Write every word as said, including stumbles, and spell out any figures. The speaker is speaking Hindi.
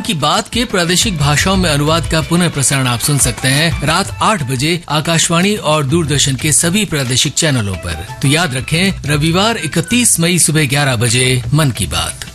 की बात के प्रादेशिक भाषाओं में अनुवाद का पुनः प्रसारण आप सुन सकते हैं रात आठ बजे आकाशवाणी और दूरदर्शन के सभी प्रादेशिक चैनलों पर। तो याद रखें, रविवार इकतीस मई सुबह ग्यारह बजे मन की बात।